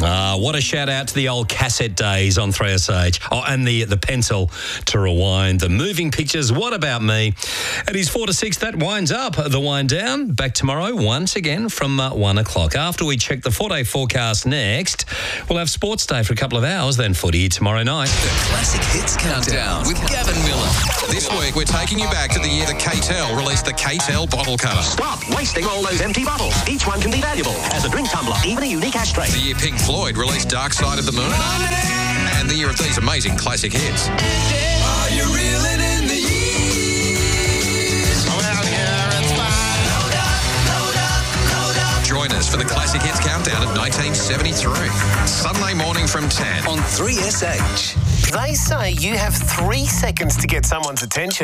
What a shout out to the old cassette days on 3SH. Oh, and the pencil to rewind. The moving pictures, What About Me? It is 4 to 6. That winds up the wind down. Back tomorrow once again from 1 o'clock. After we check the 4-day forecast next, we'll have Sports Day for a couple of hours, then footy tomorrow night. The Classic Hits Countdown with Gavin Miller. This week we're taking you back to the year that KTEL released the KTEL bottle cutter. Stop wasting all those empty bottles. Each one can be valuable as a drink tumbler, even a unique ashtray. The year Pink Floyd released Dark Side of the Moon. And the year of these amazing classic hits. Are you reeling in the years? Well, yeah, it's fine. Load up. Join us for the Classic Hits Countdown of 1973. Sunday morning from 10 on 3SH. They say you have 3 seconds to get someone's attention.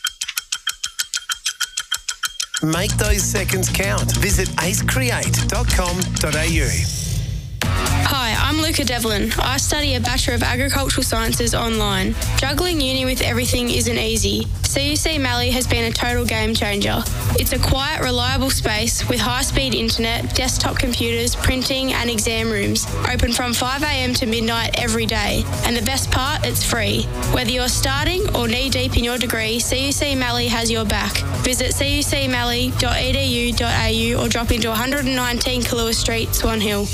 Make those seconds count. Visit acecreate.com.au. Hi, I'm Luca Devlin. I study a Bachelor of Agricultural Sciences online. Juggling uni with everything isn't easy. CUC Mallee has been a total game changer. It's a quiet, reliable space with high-speed internet, desktop computers, printing and exam rooms. Open from 5 a.m. to midnight every day. And the best part, it's free. Whether you're starting or knee-deep in your degree, CUC Mallee has your back. Visit cucmallee.edu.au or drop into 119 Kaluwa Street, Swan Hill.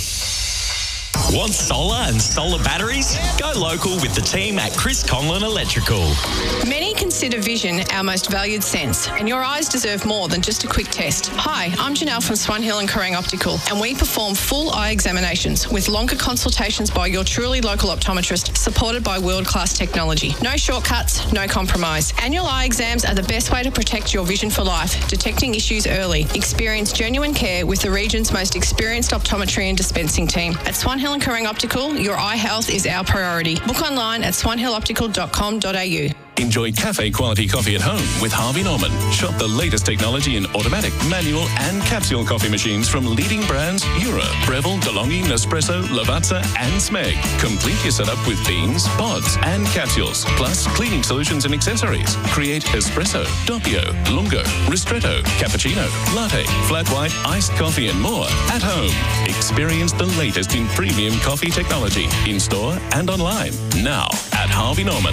Want solar and solar batteries? Go local with the team at Chris Conlon Electrical. Many consider vision our most valued sense, and your eyes deserve more than just a quick test. Hi, I'm Janelle from Swan Hill and Kerrang Optical, and we perform full eye examinations with longer consultations by your truly local optometrist, supported by world-class technology. No shortcuts, no compromise. Annual eye exams are the best way to protect your vision for life, detecting issues early. Experience genuine care with the region's most experienced optometry and dispensing team. At Swan Hill and Kerrang Optical, your eye health is our priority. Book online at swanhilloptical.com.au. Enjoy cafe-quality coffee at home with Harvey Norman. Shop the latest technology in automatic, manual and capsule coffee machines from leading brands Eura, Breville, DeLonghi, Nespresso, Lavazza and Smeg. Complete your setup with beans, pods and capsules, plus cleaning solutions and accessories. Create espresso, doppio, lungo, ristretto, cappuccino, latte, flat white, iced coffee and more at home. Experience the latest in premium coffee technology in-store and online. Now at Harvey Norman.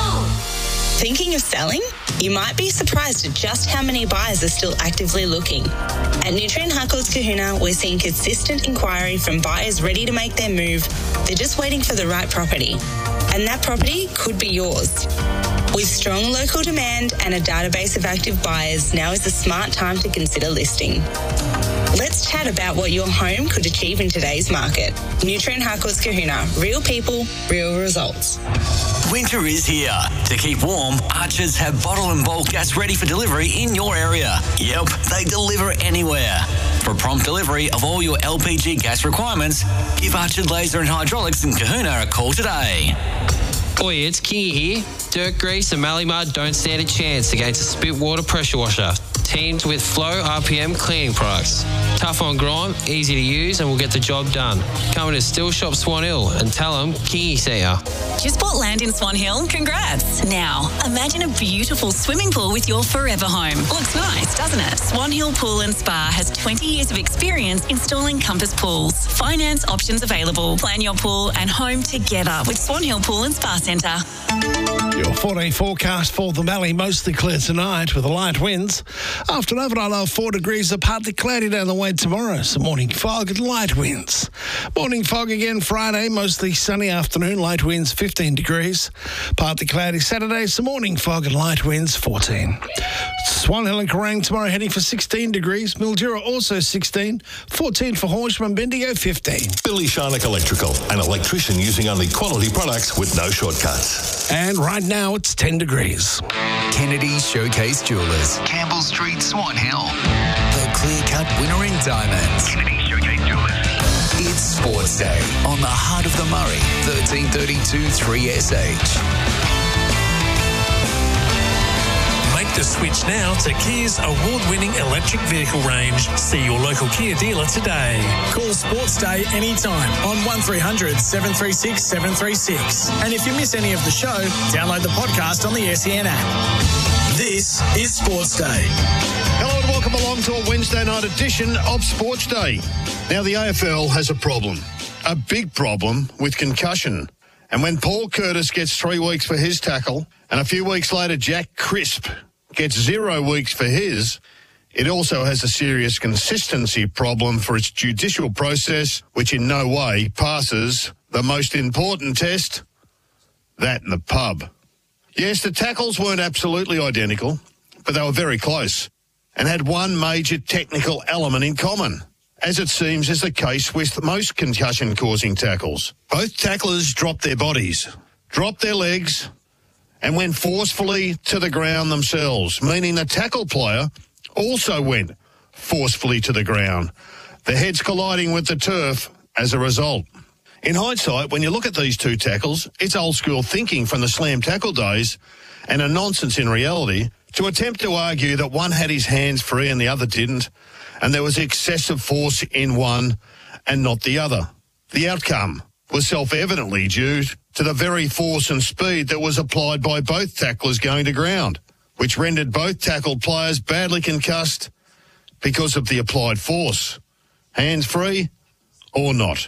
Thinking of selling? You might be surprised at just how many buyers are still actively looking. At Nutrien Harcourts Kahuna, we're seeing consistent inquiry from buyers ready to make their move. They're just waiting for the right property. And that property could be yours. With strong local demand and a database of active buyers, now is the smart time to consider listing. Let's chat about what your home could achieve in today's market. Nutrien Harcourts Kahuna. Real people, real results. Winter is here. To keep warm, Archers have bottle and bulk gas ready for delivery in your area. Yep, they deliver anywhere. For prompt delivery of all your LPG gas requirements, give Archer Laser and Hydraulics in Kahuna a call today. Oi, it's Kingy here. Dirt grease and mallee mud don't stand a chance against a spit water pressure washer. Teamed with Flow RPM cleaning products. Tough on grime, easy to use, and will get the job done. Come to Still Shop Swan Hill and tell them Kingy sent ya. Just bought land in Swan Hill? Congrats. Now, imagine a beautiful swimming pool with your forever home. Looks nice, doesn't it? Swan Hill Pool and Spa has 20 years of experience installing Compass pools. Finance options available. Plan your pool and home together with Swan Hill Pool and Spa Centre. Your 4-day forecast for the Mallee, mostly clear tonight with the light winds. After an overnight low of 4 degrees, partly cloudy down the way tomorrow. Some morning fog and light winds. Morning fog again Friday, mostly sunny afternoon, light winds 15 degrees. Partly cloudy Saturday, some morning fog and light winds 14. Swan Hill and Kerrang tomorrow heading for 16 degrees. Mildura also 16. 14 for Horsham and Bendigo 15. Billy Sharnock Electrical, an electrician using only quality products with no shortcuts. And right now it's 10 degrees. Kennedy Showcase Jewelers, Campbell Street, Swan Hill. The clear-cut winner in diamonds. Kennedy Showcase Jewelers. It's Sports Day on the heart of the Murray, 1332 3SH. Make the switch now to Kia's award-winning electric vehicle range. See your local Kia dealer today. Call Sports Day anytime on 1300 736 736. And if you miss any of the show, download the podcast on the SEN app. This is Sports Day. Hello and welcome along to a Wednesday night edition of Sports Day. Now, the AFL has a problem. a big problem with concussion. And when Paul Curtis gets 3 weeks for his tackle, and a few weeks later Jack Crisp gets 0 weeks for his, it also has a serious consistency problem for its judicial process, which in no way passes the most important test, that in the pub. Yes, the tackles weren't absolutely identical, but they were very close and had one major technical element in common, as it seems is the case with most concussion-causing tackles. Both tacklers dropped their bodies, dropped their legs, and went forcefully to the ground themselves, meaning the tackle player also went forcefully to the ground, their heads colliding with the turf as a result. In hindsight, when you look at these two tackles, it's old-school thinking from the slam tackle days and a nonsense in reality to attempt to argue that one had his hands free and the other didn't, and there was excessive force in one and not the other. The outcome was self-evidently due to the very force and speed that was applied by both tacklers going to ground, which rendered both tackled players badly concussed because of the applied force, hands free or not.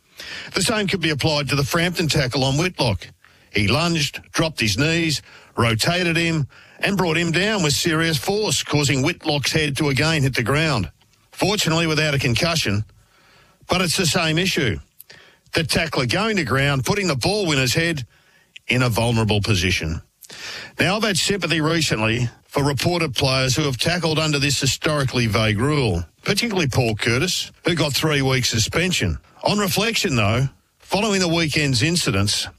The same could be applied to the Frampton tackle on Whitlock. He lunged, dropped his knees, rotated him, and brought him down with serious force, causing Whitlock's head to again hit the ground. Fortunately, without a concussion, but it's the same issue. The tackler going to ground, putting the ball winner's head in a vulnerable position. Now, I've had sympathy recently for reported players who have tackled under this historically vague rule, particularly Paul Curtis, who got 3 weeks suspension. On reflection, though, following the weekend's incidents,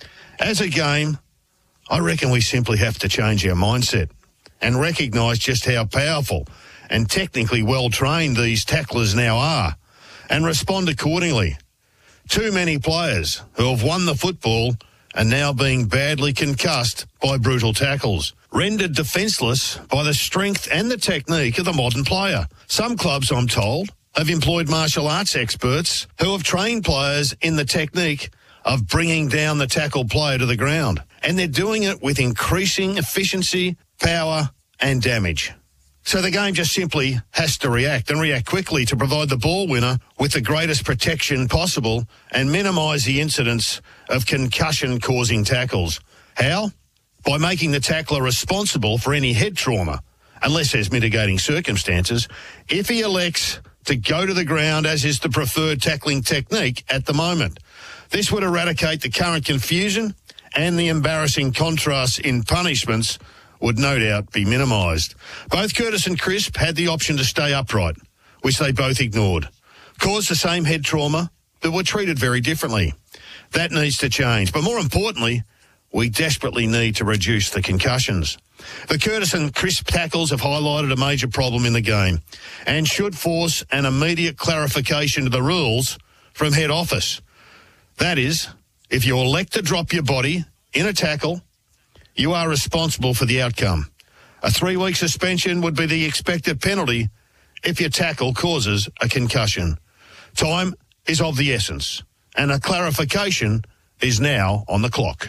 as a game, I reckon we simply have to change our mindset and recognise just how powerful and technically well-trained these tacklers now are and respond accordingly. Too many players who have won the football are now being badly concussed by brutal tackles, rendered defenceless by the strength and the technique of the modern player. Some clubs, I'm told, have employed martial arts experts who have trained players in the technique of bringing down the tackle player to the ground. And they're doing it with increasing efficiency, power and damage. So the game just simply has to react and react quickly to provide the ball winner with the greatest protection possible and minimise the incidence of concussion-causing tackles. How? By making the tackler responsible for any head trauma, unless there's mitigating circumstances, if he elects to go to the ground as is the preferred tackling technique at the moment. This would eradicate the current confusion and the embarrassing contrasts in punishments would no doubt be minimised. Both Curtis and Crisp had the option to stay upright, which they both ignored. Caused the same head trauma, but were treated very differently. That needs to change. But more importantly, we desperately need to reduce the concussions. The Curtis and Crisp tackles have highlighted a major problem in the game and should force an immediate clarification to the rules from head office. That is, if you elect to drop your body in a tackle, you are responsible for the outcome. A 3-week suspension would be the expected penalty if your tackle causes a concussion. Time is of the essence, and a clarification is now on the clock.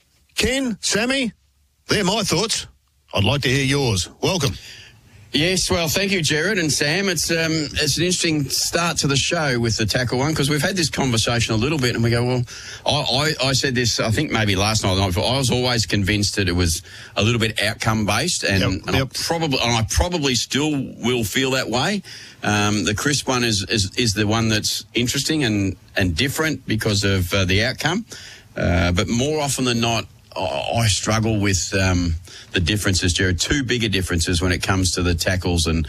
Ken, Sammy, they're my thoughts. I'd like to hear yours. Welcome. Yes, well, thank you, Jared and Sam. It's an interesting start to the show with the tackle one because we've had this conversation a little bit and we go, well, I said this, I think maybe last night or the night before, I was always convinced that it was a little bit outcome-based and I probably still will feel that way. The Crisp one is the one that's interesting and different because of the outcome. But more often than not, I struggle with the differences, Jared. Two bigger differences when it comes to the tackles and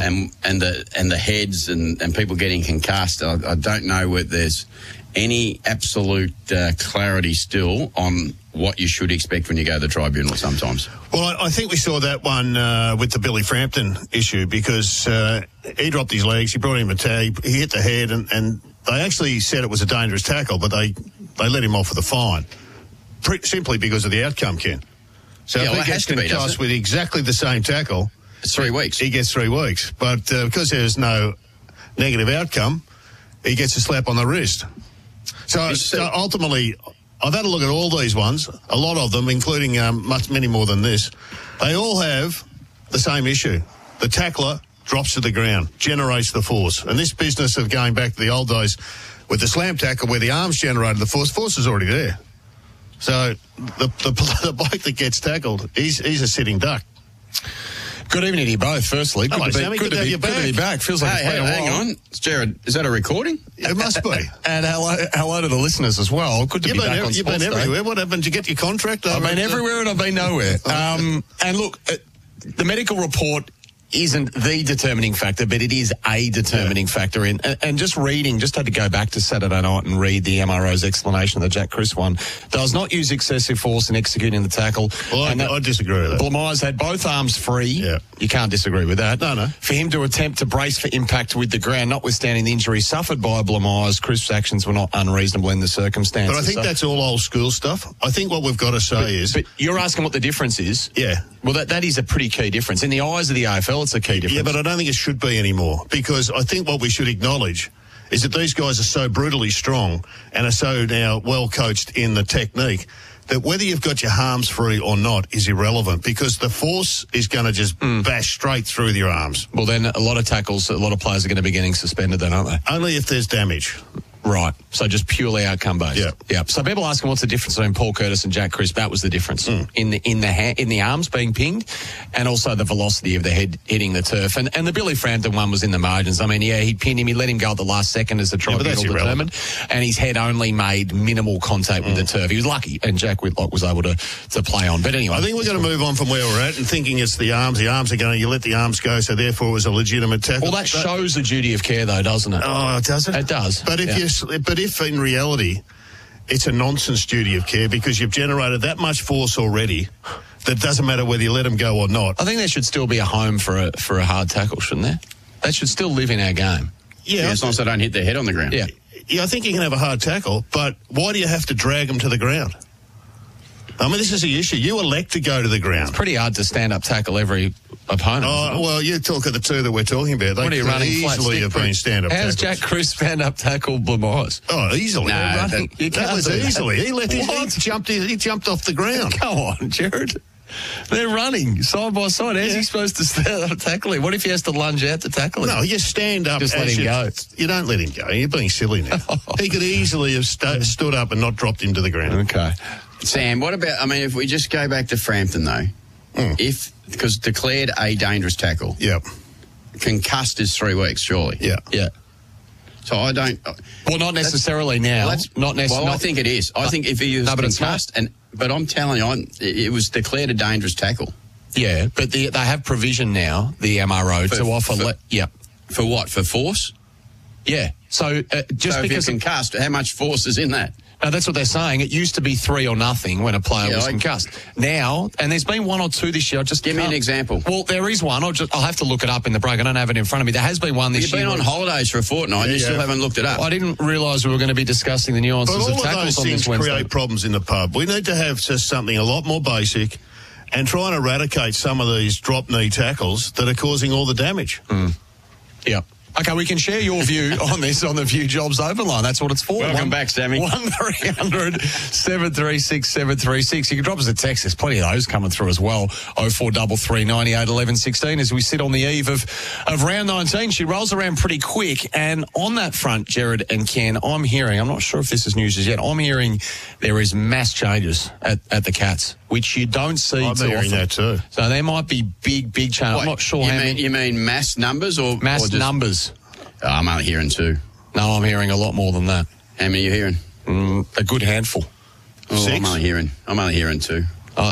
the heads and people getting concussed. I don't know whether there's any absolute clarity still on what you should expect when you go to the tribunal sometimes. Well, I think we saw that one with the Billy Frampton issue because he dropped his legs, he brought him a tag, he hit the head, and they actually said it was a dangerous tackle, but they let him off with a fine. Simply because of the outcome, Ken. So if he gets concussed with exactly the same tackle, it's 3 weeks. He gets 3 weeks. But because there's no negative outcome, he gets a slap on the wrist. So ultimately, I've had a look at all these ones, a lot of them, including many more than this. They all have the same issue. The tackler drops to the ground, generates the force. And this business of going back to the old days With the slam tackle where the arms generated the force is already there. So the bloke that gets tackled, he's a sitting duck. Good evening to you both, firstly. Hello, Sammy. Good to be back. Feels like it's been a while. Hang on. Jared, is that a recording? It must be. And hello to the listeners as well. Good to be back on Sports Day. You've been everywhere. What happened? Did you get your contract? I've been everywhere and I've been nowhere. And look, the medical report isn't the determining factor, but it is a determining factor. And just reading, just had to go back to Saturday night and read the MRO's explanation of the Jack Crisp one. Does not use excessive force in executing the tackle. Well, I disagree with that. Blamires had both arms free. Yeah. You can't disagree with that. No. For him to attempt to brace for impact with the ground, notwithstanding the injury suffered by Blamires, Crisp's actions were not unreasonable in the circumstances. But I think that's all old school stuff. I think what we've got to say is... But you're asking what the difference is? Yeah. Well, that is a pretty key difference. In the eyes of the AFL, it's a key difference. Yeah, but I don't think it should be anymore, because I think what we should acknowledge is that these guys are so brutally strong and are so now well coached in the technique that whether you've got your arms free or not is irrelevant, because the force is going to just bash straight through your arms. Well, then a lot of tackles, a lot of players are going to be getting suspended then, aren't they? Only if there's damage. Right. So just purely outcome based. Yeah. So people asking what's the difference between Paul Curtis and Jack Crisp. That was the difference in the arms being pinged, and also the velocity of the head hitting the turf. And the Billy Frampton one was in the margins. I mean, yeah, he pinned him. He let him go at the last second as the tribunal determined, and his head only made minimal contact with the turf. He was lucky, and Jack Whitlock was able to play on. But anyway, I think we're going to move on from where we're at and thinking it's the arms. The arms are going. You let the arms go, so therefore it was a legitimate tackle. Well, that shows the duty of care, though, doesn't it? Oh, does it? It does. But if in reality, it's a nonsense duty of care, because you've generated that much force already that it doesn't matter whether you let them go or not. I think there should still be a home for a hard tackle, shouldn't there? They should still live in our game. Yeah, as long as they don't hit their head on the ground. Yeah, I think you can have a hard tackle, but why do you have to drag them to the ground? I mean, this is the issue. You elect to go to the ground. It's pretty hard to stand up tackle every opponent. Oh, well, you talk of the two that we're talking about. They what are you running easily have been stand-up tackles. How's Jack Crisp stand-up tackle Blamires? Oh, easily. No, that was easily. He jumped off the ground. Come on, Jared. They're running side by side. How's he supposed to stand up tackle him? What if he has to lunge out to tackle him? No, you stand up. Just let him go. You don't let him go. You're being silly now. He could easily have stood up and not dropped him to the ground. Okay. Sam, what about, if we just go back to Frampton, though, because declared a dangerous tackle. Yep. Concussed is 3 weeks, surely. Yeah. So I don't... Well, not necessarily now. I think it is. I think if he was concussed, but I'm telling you, it was declared a dangerous tackle. Yeah, but they have provision now, the MRO, to offer... For what? For force? Yeah. So just because you're concussed, how much force is in that? No, that's what they're saying. It used to be 3 or nothing when a player was concussed. Now, and there's been 1 or 2 this year. Give me an example. Well, there is one. I'll have to look it up in the break. I don't have it in front of me. There has been one this year. You've been on holidays for a fortnight and you still haven't looked it up. I didn't realise we were going to be discussing the nuances of tackles on this Wednesday. But all of those things create problems in the pub. We need to have just something a lot more basic and try and eradicate some of these drop knee tackles that are causing all the damage. Yeah. Okay, we can share your view on this on the View Jobs Open line. That's what it's for. Welcome back, Sammy. 1300 736 736. You can drop us a text. There's plenty of those coming through as well. 0433 98 11 16 as we sit on the eve of round 19. She rolls around pretty quick. And on that front, Jared and Ken, I'm not sure if this is news as yet, I'm hearing there is mass changes at the Cats, which you don't see I'm hearing that too. So there might be big changes. I'm not sure how many. You mean mass numbers or mass numbers? I'm only hearing 2. No, I'm hearing a lot more than that. How many are you hearing? A good handful. 6? I'm only hearing 2.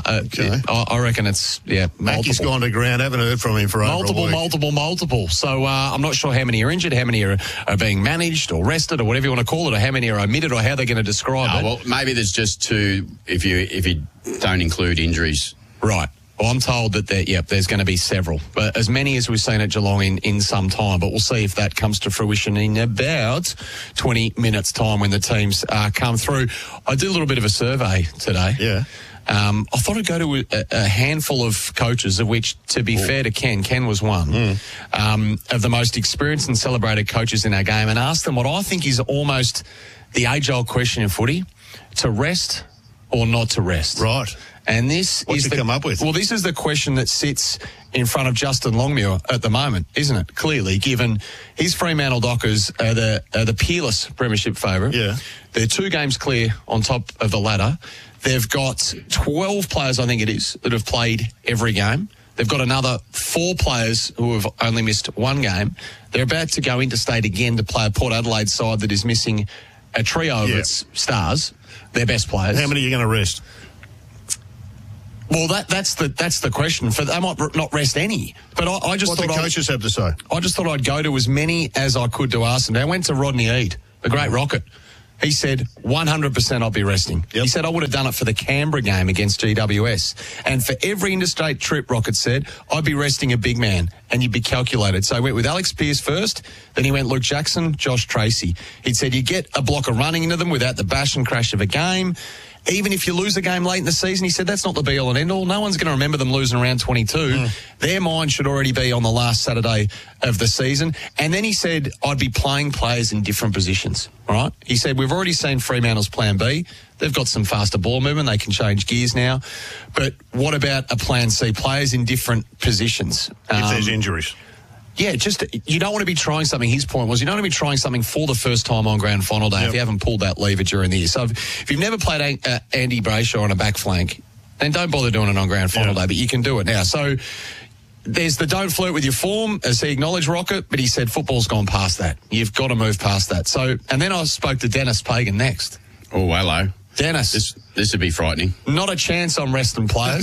I reckon it's, Mackie's gone to ground. Haven't heard from him for over a week. Multiple. So I'm not sure how many are injured, how many are being managed or rested or whatever you want to call it, or how many are omitted or how they're going to describe it. Well, maybe there's just 2 if you don't include injuries. Right. Well, I'm told that there's going to be several, but as many as we've seen at Geelong in some time. But we'll see if that comes to fruition in about 20 minutes' time when the teams come through. I did a little bit of a survey today. Yeah. I thought I'd go to a handful of coaches, of which, to be fair to Ken was one, of the most experienced and celebrated coaches in our game, and ask them what I think is almost the age-old question in footy: to rest or not to rest. Right. And this What's he come up with? Well, this is the question that sits in front of Justin Longmuir at the moment, isn't it? Clearly, given his Fremantle Dockers are the peerless premiership favourite. Yeah. They're 2 games clear on top of the ladder. They've got 12 players, I think it is, that have played every game. They've got another 4 players who have only missed 1 game. They're about to go interstate again to play a Port Adelaide side that is missing a trio of its stars, their best players. How many are you going to rest? Well, that's the question. They might not rest any. But I just what thought the coaches have to say. I just thought I'd go to as many as I could to ask them. I went to Rodney Eade, the great Rocket. He said, 100% I'll be resting. Yep. He said, I would have done it for the Canberra game against GWS. And for every interstate trip, Rocket said, I'd be resting a big man and you'd be calculated. So he went with Alex Pearce first, then he went Luke Jackson, Josh Tracy. He said, you get a block of running into them without the bash and crash of a game. Even if you lose a game late in the season, he said, that's not the be-all and end-all. No one's going to remember them losing around 22. Their mind should already be on the last Saturday of the season. And then he said, I'd be playing players in different positions, all right? He said, we've already seen Fremantle's plan B. They've got some faster ball movement. They can change gears now. But what about a plan C? Players in different positions. If there's injuries. Yeah, just you don't want to be trying something. His point was you don't want to be trying something for the first time on grand final day if you haven't pulled that lever during the year. So if you've never played Andy Brayshaw on a back flank, then don't bother doing it on grand final day, but you can do it now. So there's the don't flirt with your form, as he acknowledged, Rocket, but he said football's gone past that. You've got to move past that. So, and then I spoke to Dennis Pagan next. Oh, hello. Dennis. This would be frightening. Not a chance on resting players.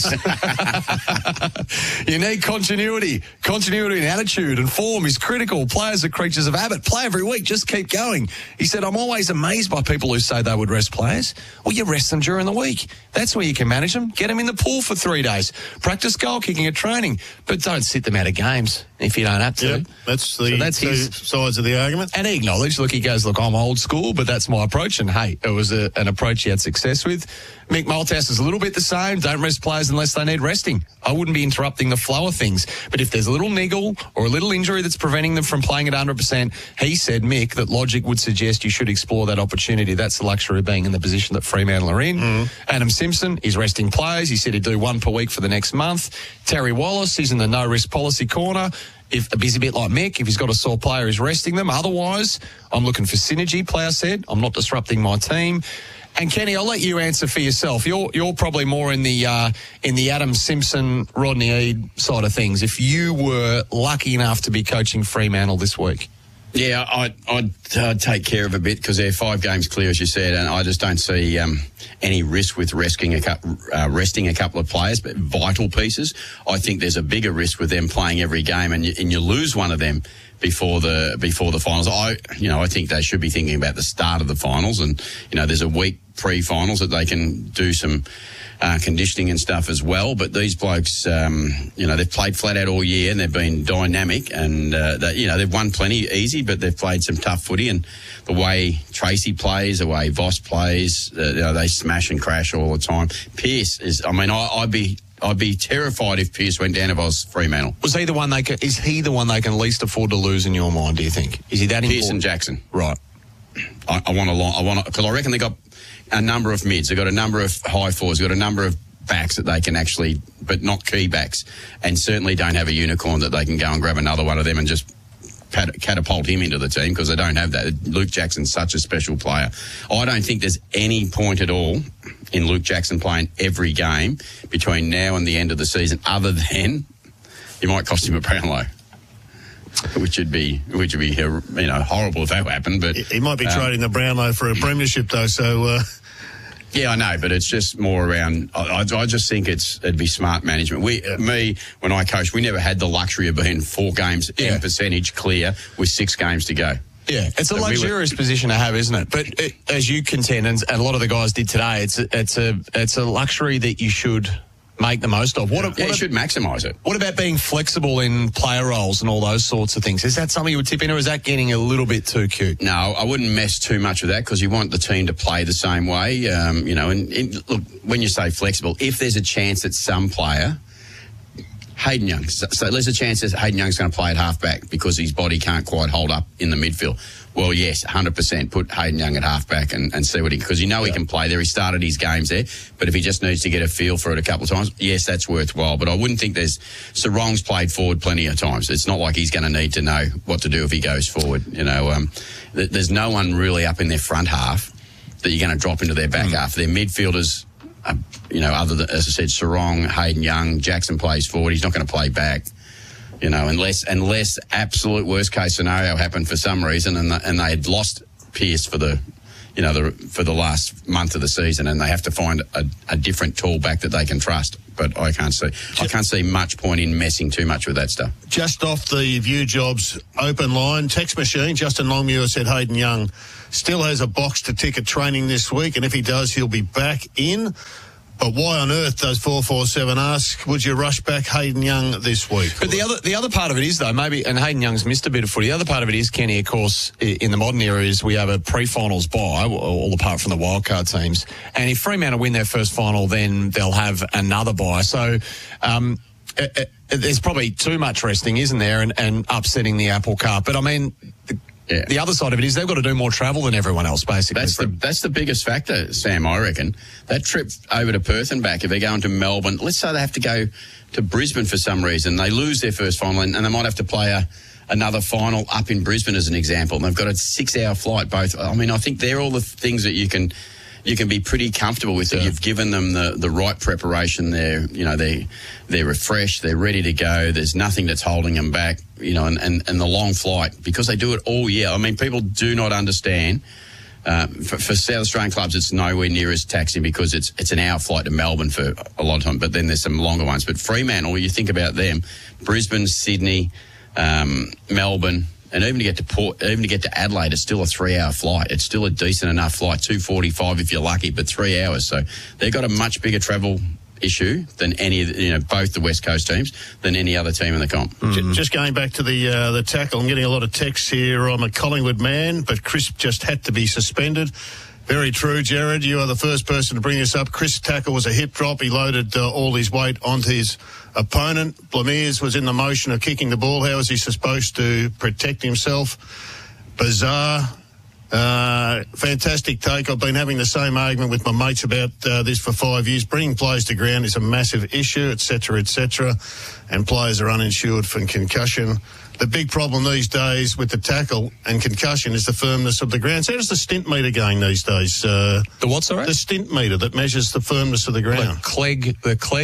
You need continuity. Continuity in attitude and form is critical. Players are creatures of habit. Play every week. Just keep going. He said, I'm always amazed by people who say they would rest players. Well, you rest them during the week. That's where you can manage them. Get them in the pool for 3 days. Practice goal kicking at training. But don't sit them out of games if you don't have to. Yep. That's the two sides of the argument. And he acknowledged, look, he goes, look, I'm old school, but that's my approach. And, hey, it was an approach he had success with. Mick Malthouse is a little bit the same. Don't rest players unless they need resting. I wouldn't be interrupting the flow of things. But if there's a little niggle or a little injury that's preventing them from playing at 100%, he said, Mick, that logic would suggest you should explore that opportunity. That's the luxury of being in the position that Fremantle are in. Adam Simpson is resting players. He said he'd do 1 per week for the next month. Terry Wallace is in the no-risk policy corner. If he's a bit like Mick, if he's got a sore player, he's resting them. Otherwise, I'm looking for synergy, player said. I'm not disrupting my team. And Kenny, I'll let you answer for yourself. You're probably more in the Adam Simpson, Rodney Eade side of things. If you were lucky enough to be coaching Fremantle this week. Yeah, I'd take care of a bit because they're 5 games clear, as you said, and I just don't see any risk with resting a couple of players, but vital pieces. I think there's a bigger risk with them playing every game, and you lose one of them before the finals. I think they should be thinking about the start of the finals, and there's a week pre-finals that they can do some conditioning and stuff as well. But these blokes, they've played flat out all year and they've been dynamic, and they've won plenty easy, but they've played some tough footy. And the way Tracy plays, the way Voss plays, they smash and crash all the time. Pearce is, I'd be terrified if Pearce went down if I was Fremantle. Is he the one they can least afford to lose in your mind, do you think? Is he that important? Pearce and Jackson. Right. I want because I reckon they got a number of mids. They've got a number of high forwards. They've got a number of backs that they can actually, but not key backs, and certainly don't have a unicorn that they can go and grab another one of them and just catapult him into the team, because they don't have that. Luke Jackson's such a special player. I don't think there's any point at all in Luke Jackson playing every game between now and the end of the season, other than you might cost him a Brownlow, which would be horrible if that happened. But he might be trading the Brownlow for a premiership though. So yeah, I know, but it's just more around. I just think it'd be smart management. When I coached, we never had the luxury of being 4 games in percentage clear with 6 games to go. Yeah, it's a luxurious position to have, isn't it? But as you contend, and a lot of the guys did today, it's a luxury that you should make the most of. You should maximise it. What about being flexible in player roles and all those sorts of things? Is that something you would tip in, or is that getting a little bit too cute? No, I wouldn't mess too much with that, because you want the team to play the same way. And look, when you say flexible, if there's a chance that some player Hayden Young. So there's a chance that Hayden Young's going to play at halfback because his body can't quite hold up in the midfield. Well, yes, 100% put Hayden Young at halfback and see what he... Because he can play there. He started his games there. But if he just needs to get a feel for it a couple of times, yes, that's worthwhile. But I wouldn't think Sarong's played forward plenty of times. It's not like he's going to need to know what to do if he goes forward. There's no one really up in their front half that you're going to drop into their back half. Their midfielders... other than, as I said, Sarong, Hayden Young, Jackson plays forward. He's not going to play back, unless absolute worst case scenario happened for some reason, and they had lost Pearce for the last month of the season, and they have to find a different tall back that they can trust. But I can't see much point in messing too much with that stuff. Just off the View Jobs open line text machine, Justin Longmuir said Hayden Young still has a box to tick at training this week, and if he does, he'll be back in. But why on earth does 447 ask, would you rush back Hayden Young this week? But the other part of it is, though, maybe, and Hayden Young's missed a bit of footy, the other part of it is, Kenny, of course, in the modern era is we have a pre-finals bye, all apart from the wildcard teams. And if Fremantle win their first final, then they'll have another bye. So there's probably too much resting, isn't there, and upsetting the apple cart. But, I mean... The other side of it is they've got to do more travel than everyone else, basically. That's the biggest factor, Sam, I reckon. That trip over to Perth and back, if they're going to Melbourne, let's say they have to go to Brisbane for some reason, they lose their first final and they might have to play another final up in Brisbane as an example, and they've got a 6-hour flight both. I mean, I think they're all the things that you can be pretty comfortable with. That you've given them the right preparation. They're refreshed, they're ready to go. There's nothing that's holding them back. And the long flight, because they do it all year. I mean, people do not understand. For South Australian clubs, it's nowhere near as taxing because it's an hour flight to Melbourne for a lot of time. But then there's some longer ones. But Fremantle, you think about them: Brisbane, Sydney, Melbourne. And even to get to Adelaide, it's still a 3-hour flight. It's still a decent enough flight, 2:45 if you're lucky, but 3 hours. So they've got a much bigger travel issue than both the West Coast teams, than any other team in the comp. Just going back to the tackle, I'm getting a lot of texts here. I'm a Collingwood man, but Chris just had to be suspended. Very true, Jared. You are the first person to bring this up. Chris' tackle was a hip drop. He loaded all his weight onto his opponent. Blamiers was in the motion of kicking the ball. How is he supposed to protect himself? Bizarre. Fantastic take. I've been having the same argument with my mates about this for 5 years. Bringing players to ground is a massive issue, etc., and players are uninsured from concussion. The big problem these days with the tackle and concussion is the firmness of the ground. So how does the stint meter going these days? The what, sorry? The stint meter that measures the firmness of the ground. Clegometer?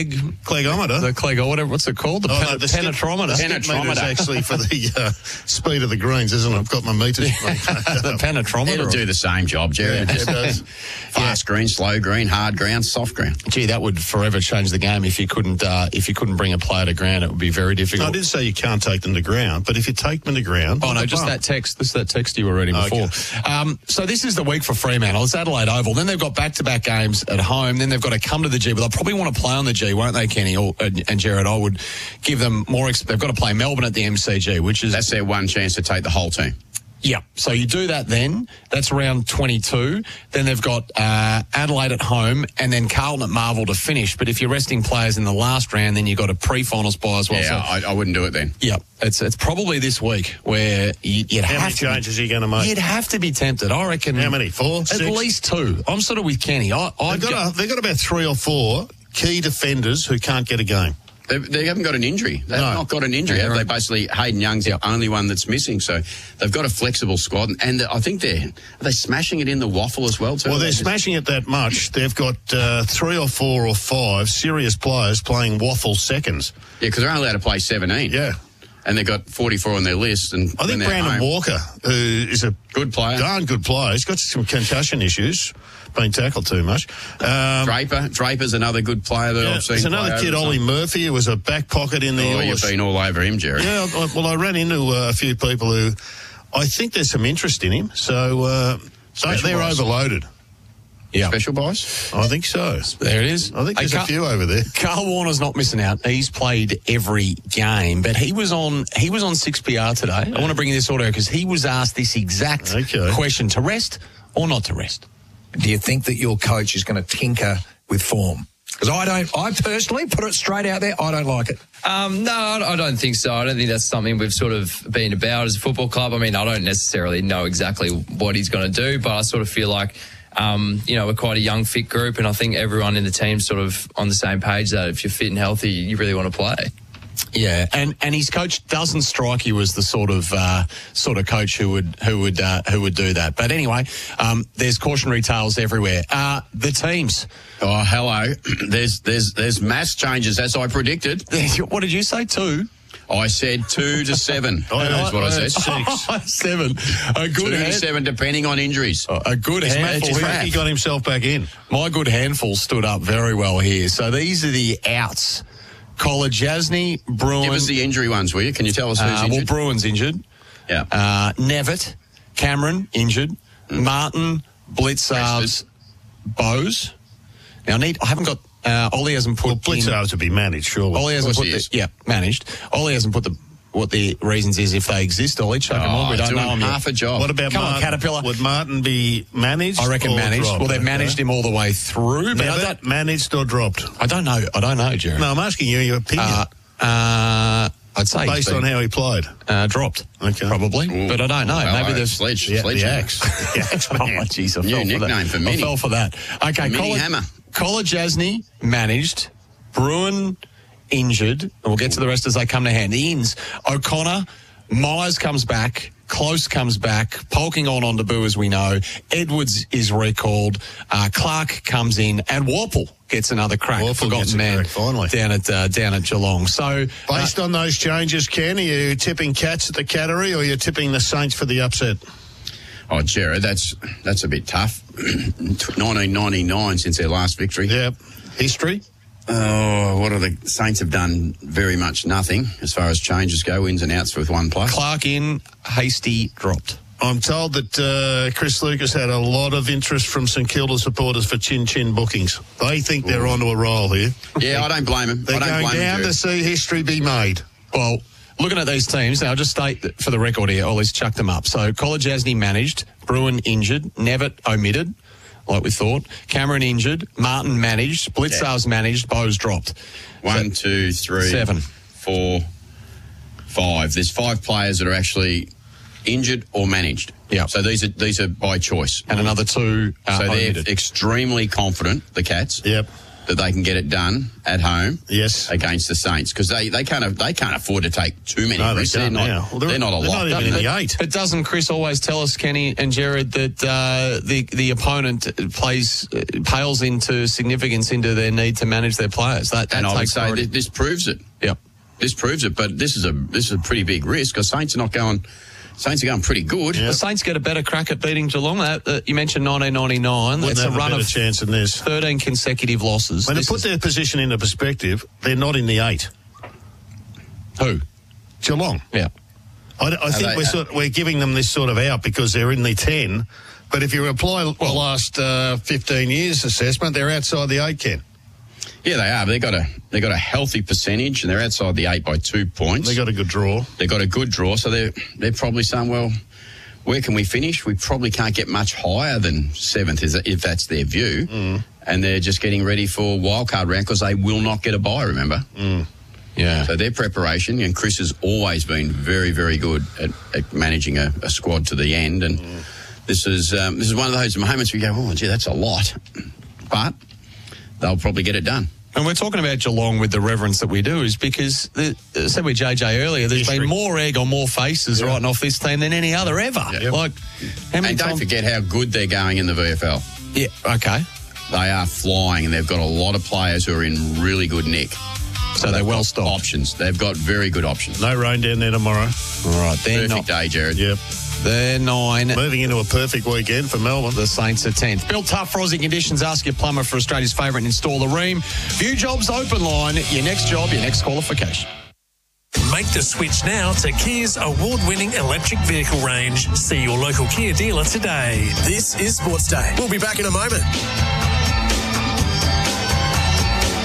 The Clegg, or whatever, what's it called? The penetrometer. The stint meter is actually for the speed of the greens, isn't it? I've got my meters. The penetrometer. It'll do the same job, Jerry. Yeah, it does. Fast green, slow green, hard ground, soft ground. Gee, that would forever change the game if you couldn't bring a player to ground. It would be very difficult. No, I didn't say you can't take them to ground, but if you take them to ground... Oh, no, just that text. This is that text you were reading before. Okay. So this is the week for Fremantle. It's Adelaide Oval. Then they've got back-to-back games at home. Then they've got to come to the G, but they'll probably want to play on the G, won't they, Kenny and Jared? I would give them more... They've got to play Melbourne at the MCG, which is... That's their one chance to take the whole team. Yeah, so you do that then. That's round 22. Then they've got Adelaide at home and then Carlton at Marvel to finish. But if you're resting players in the last round, then you've got a pre-finals bye as well. Yeah, so, I wouldn't do it then. Yeah, it's probably this week where you'd have to... How many changes are you going to make? You'd have to be tempted. I reckon... How many? 4? 6? At least 2. I'm sort of with Kenny. They've got about 3 or 4 key defenders who can't get a game. They haven't got an injury. They've not got an injury. They basically, Hayden Young's the only one that's missing. So they've got a flexible squad. And I think are they smashing it in the waffle as well, too? Well, they're smashing it that much. They've got 3 or 4 or 5 serious players playing waffle seconds. Yeah, because they're only allowed to play 17. Yeah. And they've got 44 on their list. And I think Brandon Walker, who is a good player, darn good player, he's got some concussion issues. Been tackled too much. Draper's another good player that I've seen. There's another kid, Ollie Murphy, who was a back pocket in the... Oh, you've been all over him, Jerry. Yeah, well, I ran into a few people who... I think there's some interest in him, so they're overloaded. Yeah. Special buys? I think so. There it is. I think there's a few over there. Carl Warner's not missing out. He's played every game, but he was on 6PR today. I want to bring you this audio because he was asked this exact question: to rest or not to rest? Do you think that your coach is going to tinker with form? Because I personally, put it straight out there, I don't like it. No, I don't think so. I don't think that's something we've sort of been about as a football club. I mean, I don't necessarily know exactly what he's going to do, but I sort of feel like, we're quite a young, fit group, and I think everyone in the team's sort of on the same page that if you're fit and healthy, you really want to play. Yeah, and his coach doesn't strike you as the sort of coach who would do that. But anyway, there's cautionary tales everywhere. The teams. Oh, hello. There's mass changes as I predicted. What did you say? 2? I said 2 to 7. That's what I said. 6. 7. A good 2 to 7, depending on injuries. A good handful. He got himself back in. My good handful stood up very well here. So these are the outs. Kolodjasny, Bruin. Give us the injury ones, will you? Can you tell us who's injured? Well, Bruin's injured. Yeah. Nevitt, Cameron, injured. Martin, Blitzarves, Bowes. Now, I haven't got... Ollie hasn't put Blitzarves would be managed, surely. Ollie hasn't put managed. Ollie hasn't put what the reasons is if they exist. Ollie, chuck them on. We don't know them half a job. What about Come Martin? on, Caterpillar. Would Martin be managed? I reckon managed. Dropped? Well, they've managed him all the way through. But Never managed or dropped? I don't know, Jared. No, I'm asking you your opinion. I'd say based on how he played, dropped. Okay, probably, but I don't know. Well, maybe the sledge the axe. The axe man. Oh, jeez, I New fell nickname for for Minnie. I fell for that. Okay, Minnie Hammer. Kolodjasny managed. Bruin injured. And we'll get to the rest as they come to hand. The ins. O'Connor, Myers comes back. Close comes back. Polking on debut, as we know. Edwards is recalled. Clark comes in. And Warple gets another crack. Forgotten man finally down at Geelong. So based on those changes, Ken, are you tipping Cats at the Cattery or are you tipping the Saints for the upset? Oh, Jared, that's a bit tough. 1999 since their last victory. Yep. History? Oh, what are the Saints have done? Very much nothing as far as changes go, ins and outs with one player. Clark in, Hasty dropped. I'm told that Chris Lucas had a lot of interest from St Kilda supporters for chin bookings. They think they're onto a roll here. Yeah, I don't blame them. They're going down to see history be made. Well, looking at these teams, now I'll just state that for the record here, Ollie's chucked them up. So Kolodjasny managed, Bruin injured, Nevitt omitted, like we thought. Cameron injured, Martin managed, Blitzarves managed, Bowes dropped. 1, 2, 3, 7, 4, 5. There's 5 players that are actually injured or managed. Yeah. So these are by choice. And another 2 so omitted. they're extremely confident, the Cats. Yep. That they can get it done at home. Yes. Against the Saints because they can't afford to take too many risks. They're not a lot. They're not even in the 8. But doesn't Chris always tell us, Kenny and Jared, that the opponent pales into significance into their need to manage their players? That and I would say priority. this proves it. Yep. This proves it. But this is a pretty big risk because Saints are going pretty good. The Saints get a better crack at beating Geelong. You mentioned 1999. Wouldn't It's have a run better of chance than this. 13 consecutive losses. When they put their position into perspective, they're not in the 8. Who? Geelong. Yeah. I think we're giving them this sort of out because they're in the 10. But if you apply the last 15 years assessment, they're outside the 8, Ken. Yeah, they are. They've got a healthy percentage, and they're outside the 8 by 2 points. They got a good draw. They got a good draw, so they're probably saying, well, where can we finish? We probably can't get much higher than 7th, if that's their view. Mm. And they're just getting ready for wildcard round because they will not get a bye. Remember? Mm. Yeah. So their preparation, and Chris has always been very, very good at managing a squad to the end, and this is one of those moments where you go, oh, gee, that's a lot, but they'll probably get it done. And we're talking about Geelong with the reverence that we do is because, said with JJ earlier, there's been more egg on more faces writing off this team than any other ever. Yeah. Like, how many and don't forget how good they're going in the VFL. Yeah, okay. They are flying, and they've got a lot of players who are in really good nick. So they're well stocked. Options. They've got very good options. No rain down there tomorrow. All right. Perfect day, Jared. Yep. They're 9. Moving into a perfect weekend for Melbourne. The Saints are 10th. Built tough, frosty conditions. Ask your plumber for Australia's favourite installer, Ream. Few jobs open line. Your next job, your next qualification. Make the switch now to Kia's award-winning electric vehicle range. See your local Kia dealer today. This is Sports Day. We'll be back in a moment.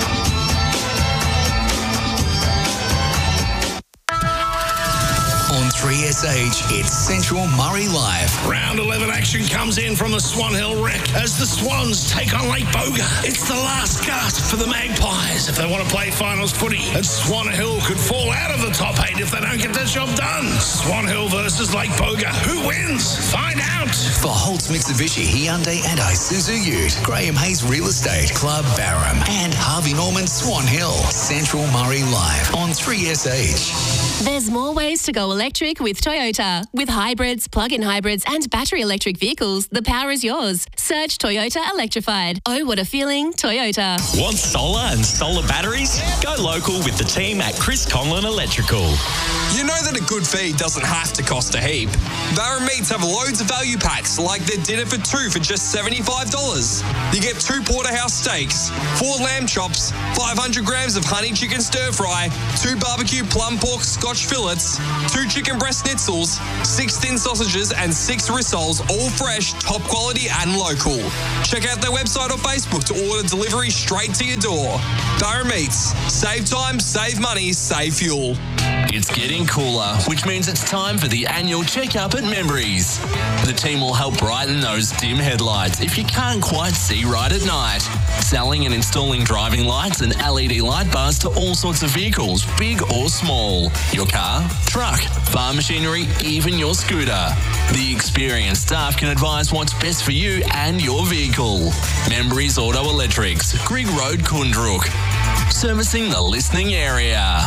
On 3SH, it's Central Murray Live. Round 11 action comes in from the Swan Hill Rec as the Swans take on Lake Boga. It's the last gasp for the Magpies if they want to play finals footy. And Swan Hill could fall out of the top 8 if they don't get the job done. Swan Hill versus Lake Boga. Who wins? Find out. For Holtz Mitsubishi, Hyundai and Isuzu Ute, Graham Hayes Real Estate, Club Barham, and Harvey Norman Swan Hill. Central Murray Live on 3SH. There's more ways to go electric with Toyota. With hybrids, plug-in hybrids and battery electric vehicles, the power is yours. Search Toyota Electrified. Oh, what a feeling, Toyota. Want solar and solar batteries? Go local with the team at Chris Conlon Electrical. You know that a good feed doesn't have to cost a heap. Barham Meats have loads of value packs like their dinner for 2 for just $75. You get 2 porterhouse steaks, 4 lamb chops, 500 grams of honey chicken stir fry, 2 barbecue plum pork Scotch fillets, 2 chicken breast schnitzels, 6 thin sausages and 6 rissoles, all fresh, top quality and local. Check out their website or Facebook to order delivery straight to your door. Barham Meats. Save time, save money, save fuel. It's getting cooler, which means it's time for the annual checkup at Memories. The team will help brighten those dim headlights if you can't quite see right at night. Selling and installing driving lights and LED light bars to all sorts of vehicles, big or small. Your car, truck, farm machinery, even your scooter. The experienced staff can advise what's best for you and your vehicle. Memories Auto Electrics, Grigg Road, Kundrook. Servicing the listening area.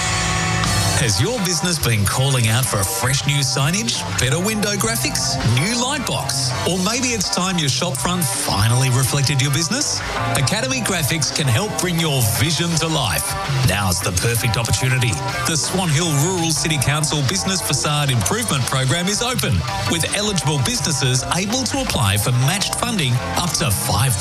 Has your business been calling out for a fresh new signage, better window graphics, new light box? Or maybe it's time your shop front finally reflected your business? Academy Graphics can help bring your vision to life. Now's the perfect opportunity. The Swan Hill Rural City Council Business Facade Improvement Program is open, with eligible businesses able to apply for matched funding up to $5,000.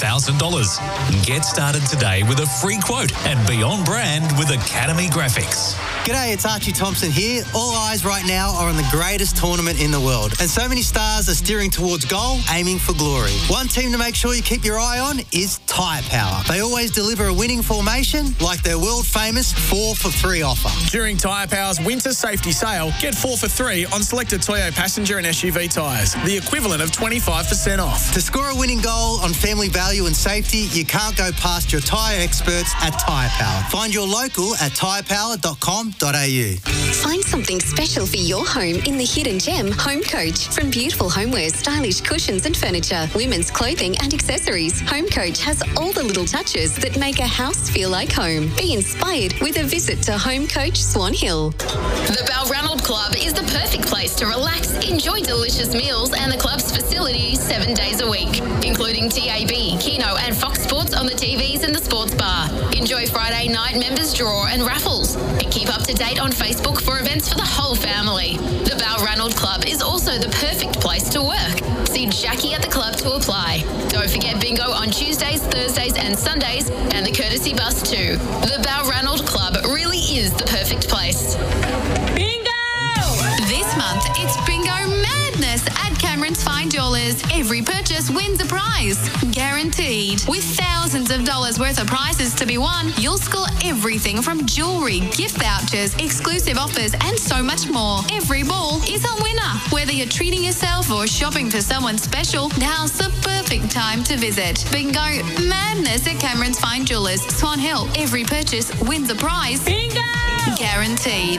Get started today with a free quote and be on brand with Academy Graphics. G'day, it's Archie Thompson here. All eyes right now are on the greatest tournament in the world. And so many stars are steering towards goal, aiming for glory. One team to make sure you keep your eye on is Tyre Power. They always deliver a winning formation like their world-famous 4 for 3 offer. During Tyre Power's winter safety sale, get 4 for 3 on selected Toyo passenger and SUV tyres, the equivalent of 25% off. To score a winning goal on family value and safety, you can't go past your tyre experts at Tyre Power. Find your local at tyrepower.com.au. Find something special for your home in the hidden gem, Home Coach. From beautiful homewares, stylish cushions and furniture, women's clothing and accessories, Home Coach has all the little touches that make a house feel like home. Be inspired with a visit to Home Coach Swan Hill. The Balranald Club is the perfect place to relax, enjoy delicious meals and the club's facilities 7 days a week, including TAB, Keno and Fox Sports on the TVs and the sports bar. Enjoy Friday night members draw and raffles, and keep up to date on Facebook for events for the whole family. The Balranald Club is also the perfect place to work. See Jackie at the club to apply. Don't forget bingo on Tuesdays, Thursdays and Sundays, and the courtesy bus too. The Balranald Club really is the perfect place. Bingo! This month, it's Bingo Madness at Cameron's Fine Jewelers. Every purchase wins a prize. Guaranteed. With thousands of dollars worth of prizes to be won, you'll score everything from jewellery, gift vouchers, exclusive offers, and so much more. Every ball is a winner. Whether you're treating yourself or shopping for someone special, now's the perfect time to visit. Bingo Madness at Cameron's Fine Jewelers, Swan Hill. Every purchase wins a prize. Bingo! Guaranteed.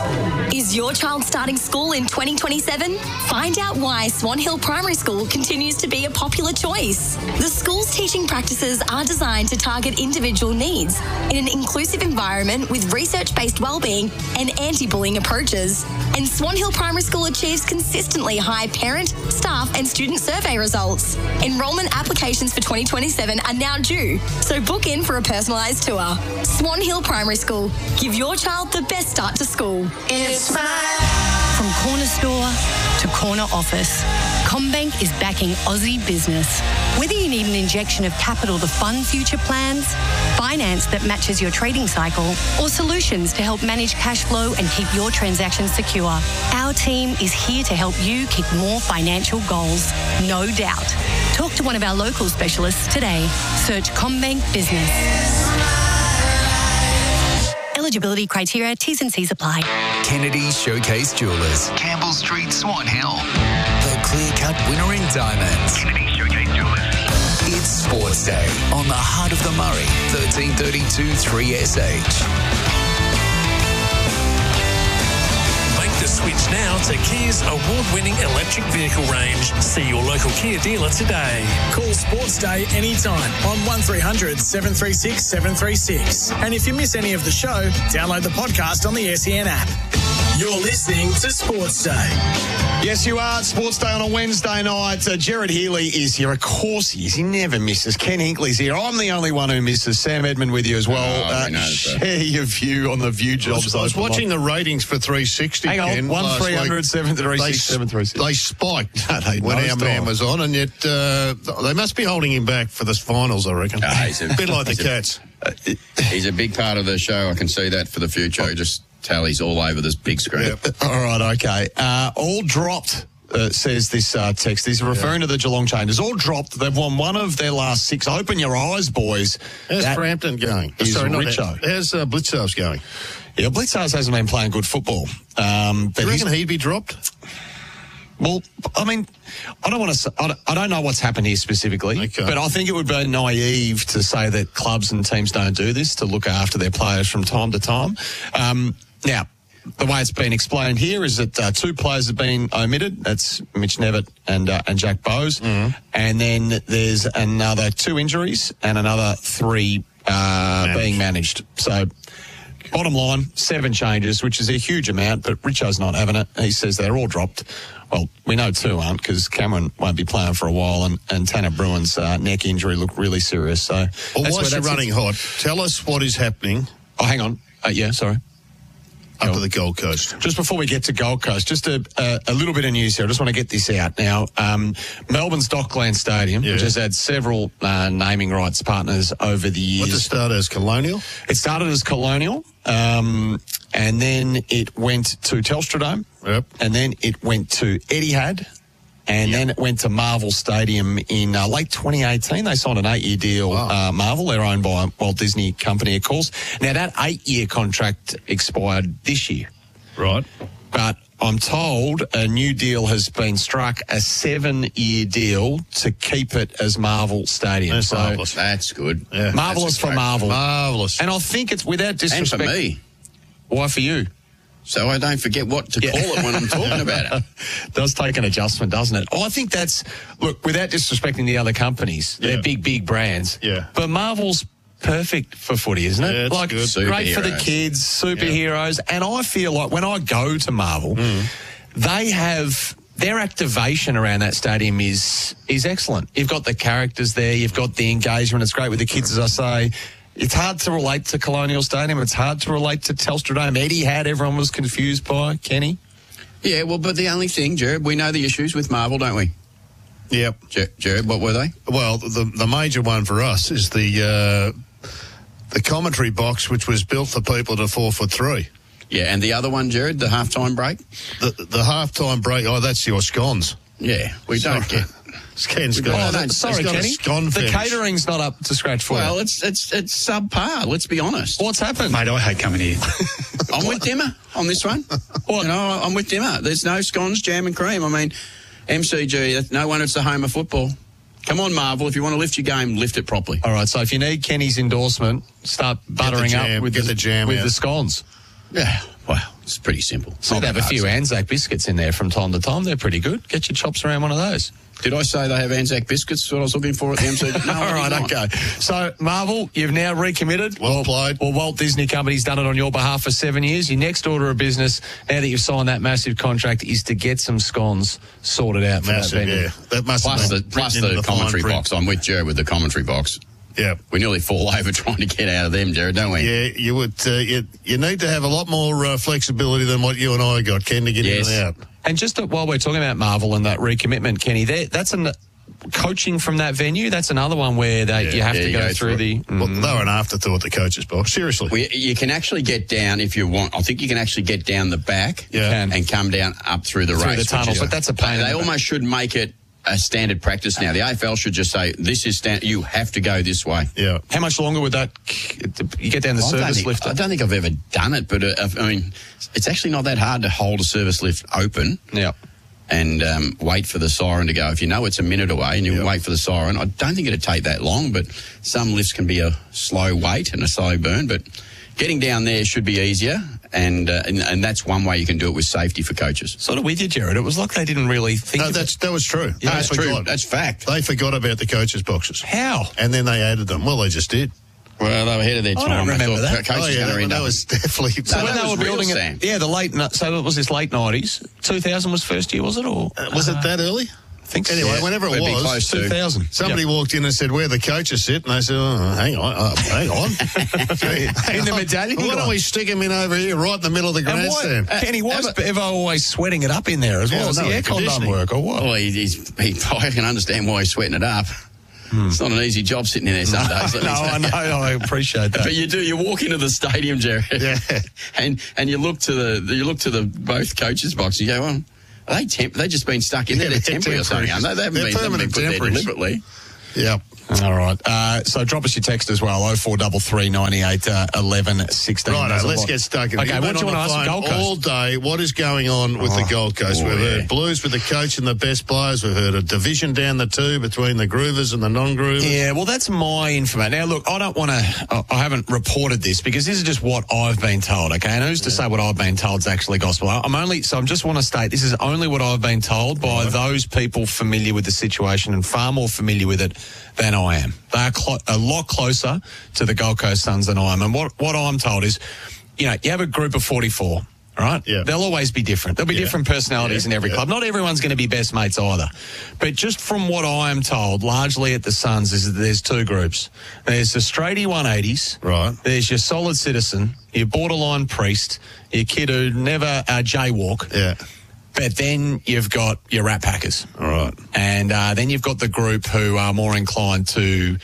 Is your child starting school in 2027? Find out why Swan Hill Primary School continues to be a popular choice. The school's teaching practices are designed to target individual needs in an inclusive environment with research-based wellbeing and anti-bullying approaches. And Swan Hill Primary School achieves consistently high parent, staff and student survey results. Enrolment applications for 2027 are now due, so book in for a personalised tour. Swan Hill Primary School. Give your child the best start to school. It's from corner store to corner office, CommBank is backing Aussie business. Whether you need an injection of capital to fund future plans, finance that matches your trading cycle, or solutions to help manage cash flow and keep your transactions secure, our team is here to help you keep more financial goals, no doubt. Talk to one of our local specialists today. Search CommBank Business. Eligibility criteria, T's and C's apply. Kennedy Showcase Jewelers, Campbell Street, Swan Hill. The clear-cut winner in diamonds. Kennedy Showcase Jewelers. It's Sports Day on the heart of the Murray, 1332 3SH. Make the switch now to Kia's award-winning electric vehicle range. See your local Kia dealer today. Call Sports Day anytime on 1300 736 736. And if you miss any of the show, download the podcast on the SEN app. You're listening to Sports Day. Yes, you are. Sports Day on a Wednesday night. Jared Healy is here. Of course he is. He never misses. Ken Hinkley's here. I'm the only one who misses. Sam Edmund with you as well. Share your view on the View Jobs. I was watching the ratings for 360. Hang on, Ken, 1300 736 736. They spiked when our man was on, and yet they must be holding him back for the finals, I reckon. He's a bit like the Cats. He's a big part of the show. I can see that for the future. Just tallies all over this big screen. All right, okay. All dropped, says this text. He's referring to the Geelong Changers. All dropped. They've won one of their last 6. Open your eyes, boys. How's Frampton going? Sorry, Richo. How's Blitzars going? Yeah, Blitzars hasn't been playing good football. Do you reckon he'd be dropped? Well, I mean, I don't know what's happened here specifically, but I think it would be naive to say that clubs and teams don't do this to look after their players from time to time. Now, the way it's been explained here is that 2 players have been omitted. That's Mitch Nevitt and Jack Bowes. And then there's another 2 injuries and another 3 being managed. So, bottom line, 7 changes, which is a huge amount, but Richo's not having it. He says they're all dropped. Well, we know 2 aren't because Cameron won't be playing for a while and Tanner Bruin's neck injury looked really serious. So, whilst you're running hot, tell us what is happening. Oh, hang on. Yeah, sorry. Up to the Gold Coast. Just before we get to Gold Coast, just a little bit of news here. I just want to get this out now. Melbourne's Dockland Stadium, which has had several naming rights partners over the years. What did it start as, Colonial? It started as Colonial, and then it went to Telstra Dome, and then it went to Etihad, and then it went to Marvel Stadium in late 2018. They signed an 8-year deal. Marvel, they're owned by Walt Disney Company, of course. Now, that 8-year contract expired this year. Right. But I'm told a new deal has been struck, a 7-year deal to keep it as Marvel Stadium. That's marvellous. That's good. Yeah, marvellous for Marvel. Marvellous. And I think it's without disrespect. And for me. Why for you? So I don't forget what to call it when I'm talking about it. Does take an adjustment, doesn't it? I think that's, look, without disrespecting the other companies, they're big brands. Yeah. But Marvel's perfect for footy, isn't it? Yeah, it's like, good. Great for the kids, superheroes. And I feel like when I go to Marvel, they have, their activation around that stadium is excellent. You've got the characters there, you've got the engagement, it's great with the kids, as I say. It's hard to relate to Colonial Stadium. It's hard to relate to Telstra Dome. Etihad, everyone was confused by. Kenny? Yeah, well, but the only thing, Jared, we know the issues with Marvel, don't we? Yep. Jared, what were they? Well, the major one for us is the commentary box, which was built for people to 4'3". Yeah, and the other one, Jared, the halftime break? The halftime break, that's your scones. Yeah, we don't get... Sorry, Kenny. The catering's not up to scratch for you. Well, it's subpar, let's be honest. What's happened? Mate, I hate coming here. I'm with Dimmer on this one. You know, I'm with Dimmer. There's no scones, jam and cream. I mean, MCG, no wonder it's the home of football. Come on, Marvel, if you want to lift your game, lift it properly. All right, so if you need Kenny's endorsement, start buttering up with the jam with the scones. Yeah, well, it's pretty simple. So they have a few Anzac biscuits in there from time to time. They're pretty good. Get your chops around one of those. Did I say they have Anzac biscuits? That's what I was looking for at the MCG. No, all right, okay. So, Marvel, you've now recommitted. Well played. Well, Walt Disney Company's done it on your behalf for 7 years. Your next order of business, now that you've signed that massive contract, is to get some scones sorted out for that venue. Yeah. That must plus the commentary box. I'm with Jared with the commentary box. Yeah, we nearly fall over trying to get out of them, Jared, don't we? Yeah, you would. You need to have a lot more flexibility than what you and I got, Ken, to get in and out. And just while we're talking about Marvel and that recommitment, Kenny, that's coaching from that venue. That's another one where you have to go through the. Well, they were an afterthought, the coaches' box. Seriously, you can actually get down if you want. I think you can actually get down the back and come down up through the race. The tunnel, but that's a pain. They almost should make it a standard practice now. The AFL should just say, this is you have to go this way. Yeah. How much longer would that, you get down the service lift? I don't think I've ever done it, but I mean, it's actually not that hard to hold a service lift open. Yeah. And wait for the siren to go. If you know it's a minute away and you wait for the siren, I don't think it'd take that long, but some lifts can be a slow wait and a slow burn, but getting down there should be easier, and that's one way you can do it with safety for coaches. Sort of with you, Jared. It was like they didn't really think that was true. Yeah, that's true. That's fact. They forgot about the coaches' boxes. How? And then they added them. Well, they just did. Well, they were ahead of their time. I don't remember that. That was definitely... So when they were building it... Yeah, the late... So it was this late 90s. 2000 was first year, was it? Or was it that early? I think so. Anyway, whenever it was, 2000. Somebody walked in and said, where the coaches sit, and they said, hang on. In the medallion? Why don't we stick him in over here, right in the middle of the grandstand? Kenny, was Bevo always sweating it up in there as well? Does the aircon don't work or what? Well, I can understand why he's sweating it up. It's not an easy job sitting in there some days. I know. I appreciate that. But you do. You walk into the stadium, Jerry, and you look to the both coaches' boxes. You go, well, are they just been stuck in there? They're temporary or something. They haven't been put there deliberately. Yep. All right. So drop us your text as well, 0433 98 11 16. Right, let's get stuck in. Okay, what do you want to ask the Gold Coast? All day, what is going on with the Gold Coast? We've heard Blues with the coach and the best players. We've heard a division down the two between the Groovers and the non-Groovers. Yeah, well, that's my information. Now, look, I don't want to... I haven't reported this because this is just what I've been told, okay? And who's to say what I've been told is actually gospel? So I just want to state this is only what I've been told by those people familiar with the situation and far more familiar with it than I am. They are a lot closer to the Gold Coast Suns than I am. And what I'm told is, you have a group of 44, right? Yeah. They'll always be different. There'll be different personalities in every club. Not everyone's going to be best mates either. But just from what I am told, largely at the Suns, is that there's two groups. There's the straighty 180s. Right. There's your solid citizen, your borderline priest, your kid who never jaywalk. Yeah. But then you've got your rat packers. All right. And then you've got the group who are more inclined to,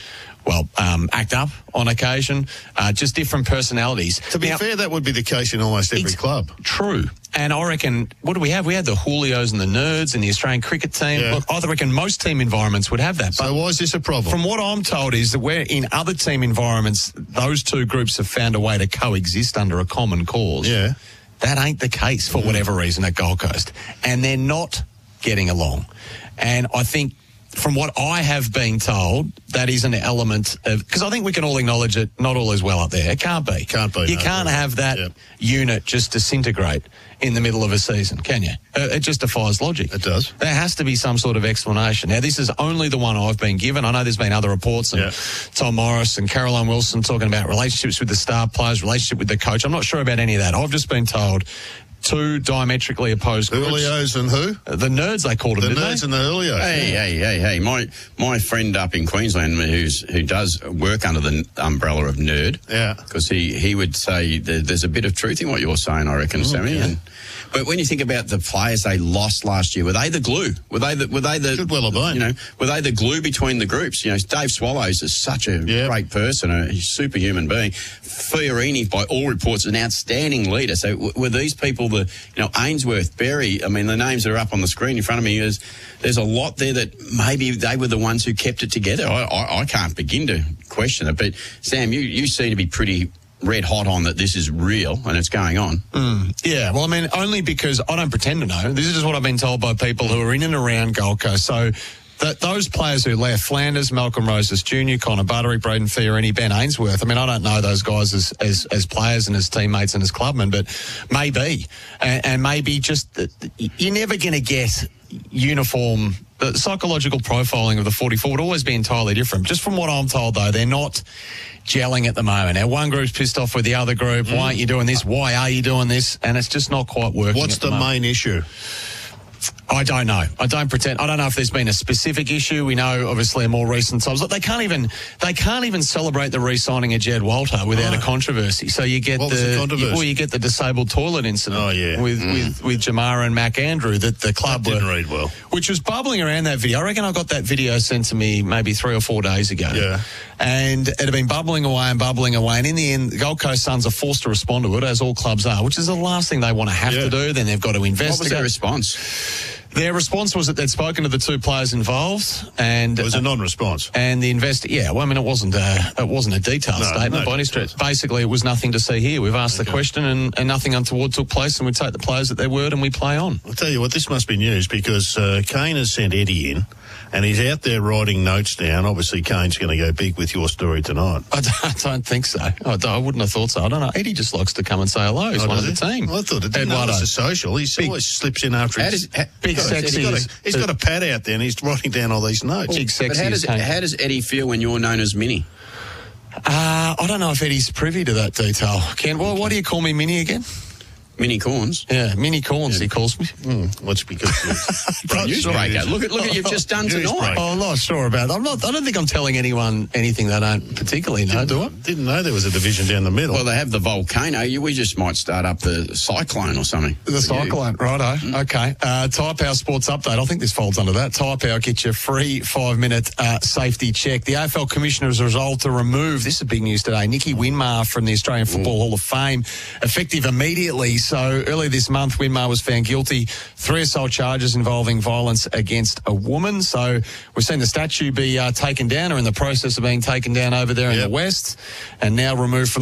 act up on occasion, just different personalities. To be fair, that would be the case in almost every club. True. And I reckon, what do we have? We had the Julios and the Nerds and the Australian cricket team. Yeah. Look, I reckon most team environments would have that. So why is this a problem? From what I'm told is that where in other team environments, those two groups have found a way to coexist under a common cause. Yeah. That ain't the case for whatever reason at Gold Coast. And they're not getting along. And I think from what I have been told, that is an element of... Because I think we can all acknowledge it, not all is well up there. It can't be. You can't have that unit just disintegrate in the middle of a season, can you? It just defies logic. It does. There has to be some sort of explanation. Now, this is only the one I've been given. I know there's been other reports, and Tom Morris and Caroline Wilson talking about relationships with the star players, relationship with the coach. I'm not sure about any of that. I've just been told two diametrically opposed groups. Julios and who? The Nerds, they called them, the Nerds and the Julios. Hey. My friend up in Queensland who does work under the umbrella of Nerd. Yeah. Because he would say there's a bit of truth in what you're saying, I reckon, Sammy. Okay. But when you think about the players they lost last year, were they the glue? Were they the could well have been. Were they the glue between the groups? Dave Swallows is such a great person, a superhuman being. Fiorini, by all reports, is an outstanding leader. So were these people Ainsworth, Berry? I mean, the names that are up on the screen in front of me there's a lot there that maybe they were the ones who kept it together. I can't begin to question it. But Sam, you seem to be pretty red hot on that this is real and it's going on. Yeah, well, I mean, only because I don't pretend to know. This is just what I've been told by people who are in and around Gold Coast. So those players who left, Flanders, Malcolm Roses Jr., Connor Buttery, Braden Fiorini, Ben Ainsworth, I mean, I don't know those guys as players and as teammates and as clubmen, but maybe. And maybe just you're never going to get uniform. The psychological profiling of the 44 would always be entirely different. Just from what I'm told, though, they're not gelling at the moment. Now, one group's pissed off with the other group. Why aren't you doing this? Why are you doing this? And it's just not quite working. What's the main issue? I don't know. I don't pretend. I don't know if there's been a specific issue. We know, obviously, in more recent times. Look, they can't even celebrate the re-signing of Jed Walter without a controversy. So you get the controversy? You get the disabled toilet incident with Jamara and Mac Andrew that the club didn't read well, which was bubbling around that video. I reckon I got that video sent to me maybe 3 or 4 days ago. Yeah. And it had been bubbling away. And in the end, the Gold Coast Suns are forced to respond to it, as all clubs are, which is the last thing they want to have to do. Then they've got to investigate. What was their response? Their response was that they'd spoken to the two players involved, and it was a non-response. And the it wasn't a detailed statement by any stretch. Basically, it was nothing to see here. We've asked the question, and nothing untoward took place, and we take the players at their word and we play on. I'll tell you what, this must be news because Kane has sent Eddie in, and he's out there writing notes down. Obviously, Kane's going to go big with your story tonight. I don't think so. I wouldn't have thought so. I don't know. Eddie just likes to come and say hello. He's one of the team. I thought it didn't know it's a social. He always slips in after he's got a pad out there and he's writing down all these notes. Big sexy. But how does Eddie feel when you're known as Minnie? I don't know if Eddie's privy to that detail. Ken, why do you call me Minnie again? Minnie Corns. Yeah, Minnie Corns, he calls me. What's because newsbreaker. Look at what you've just done tonight. Oh, I'm not sure about that. I don't think I'm telling anyone anything they don't particularly know, do I? Didn't know there was a division down the middle. Well, they have the volcano. We just might start up the cyclone or something. The cyclone, righto. Okay. Tyre Power Sports Update. I think this folds under that. Tyre Power gets you a free 5-minute safety check. The AFL Commissioner has resolved to remove, this is big news today, Nicky Winmar from the Australian Football Hall of Fame, effective immediately. So earlier this month, Winmar was found guilty 3 assault charges involving violence against a woman. So we've seen the statue be taken down or in the process of being taken down over there in the West and now removed from